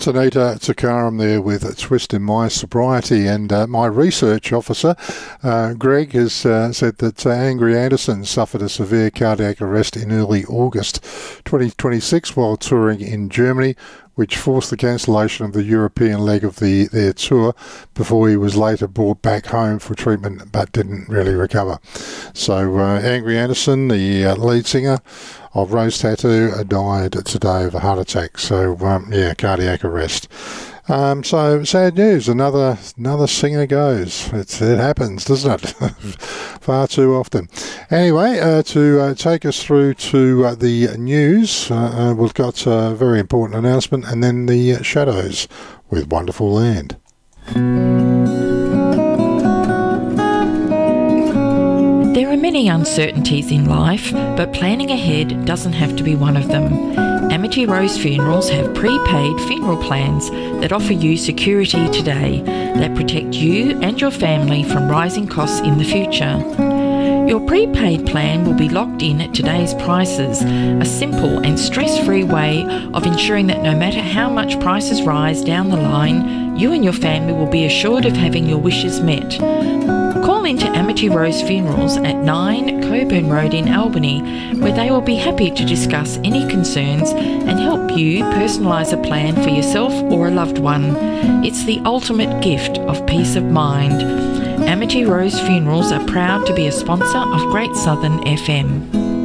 Tanita Takaram there with a twist in my sobriety, and my research officer, Greg, has said that Angry Anderson suffered a severe cardiac arrest in early August 2026 while touring in Germany, which forced the cancellation of the European leg of their tour before he was later brought back home for treatment but didn't really recover. So Angry Anderson, the lead singer of Rose Tattoo, died today of a heart attack. So cardiac arrest. So sad news. Another singer goes. It happens, doesn't it? Far too often. Anyway, to take us through to the news, we've got a very important announcement, and then the Shadows with Wonderful Land. There are many uncertainties in life, but planning ahead doesn't have to be one of them. Amity Rose Funerals have prepaid funeral plans that offer you security today that protect you and your family from rising costs in the future. Your prepaid plan will be locked in at today's prices, a simple and stress-free way of ensuring that no matter how much prices rise down the line, you and your family will be assured of having your wishes met. Call into Amity Rose Funerals at 9 Coburn Road in Albany, where they will be happy to discuss any concerns and help you personalise a plan for yourself or a loved one. It's the ultimate gift of peace of mind. Amity Rose Funerals are proud to be a sponsor of Great Southern FM.